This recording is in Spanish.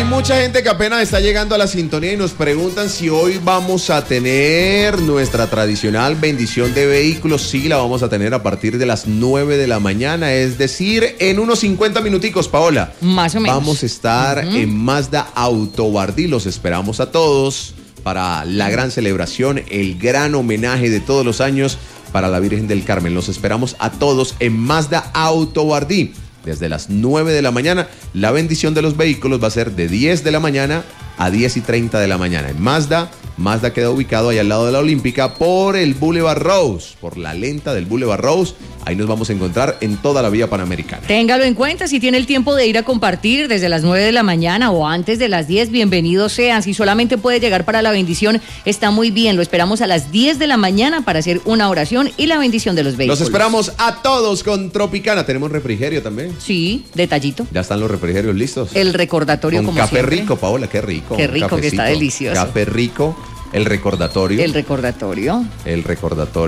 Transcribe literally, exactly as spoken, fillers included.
mucha gente que apenas está llegando a la sintonía y nos preguntan si hoy vamos a tener nuestra tradicional bendición de vehículos. Sí, la vamos a tener a partir de las nueve de la mañana, es decir, en unos cincuenta minuticos, Paola. Más o menos. Vamos a estar uh-huh. en Mazda Auto Bardí. Los esperamos a todos para la gran celebración, el gran homenaje de todos los años para la Virgen del Carmen. Los esperamos a todos en Mazda Auto Bardí. Desde las nueve de la mañana, la bendición de los vehículos va a ser de diez de la mañana a diez y treinta de la mañana. En Mazda, Mazda queda ubicado ahí al lado de la Olímpica por el Boulevard Rose, por la lenta del Boulevard Rose. Ahí nos vamos a encontrar en toda la vía panamericana. Téngalo en cuenta, si tiene el tiempo de ir a compartir desde las nueve de la mañana o antes de las diez, bienvenidos sean. Si solamente puede llegar para la bendición, está muy bien. Lo esperamos a las diez de la mañana para hacer una oración y la bendición de los vehículos. Los esperamos a todos con Tropicana. ¿Tenemos refrigerio también? Sí, detallito. Ya están los refrigerios listos. El recordatorio con como café siempre. rico, Paola, qué rico. Qué rico, que está delicioso. Café rico, el recordatorio. El recordatorio. El recordatorio.